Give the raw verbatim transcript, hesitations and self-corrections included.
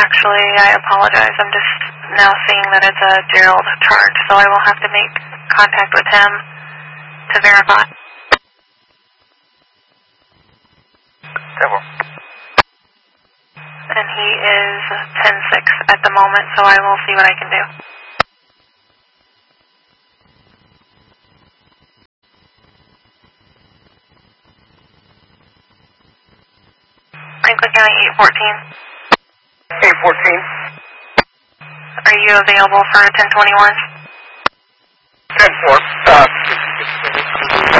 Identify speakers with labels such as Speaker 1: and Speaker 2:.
Speaker 1: actually. I apologize. I'm just now seeing that it's a Gerald charge, so I will have to make contact with him to verify.
Speaker 2: Devil.
Speaker 1: And he is ten six at the moment, so I will see what I can do. Franklin County eight fourteen.
Speaker 2: eight fourteen.
Speaker 1: Are you available for ten twenty-one?
Speaker 2: ten four. Uh,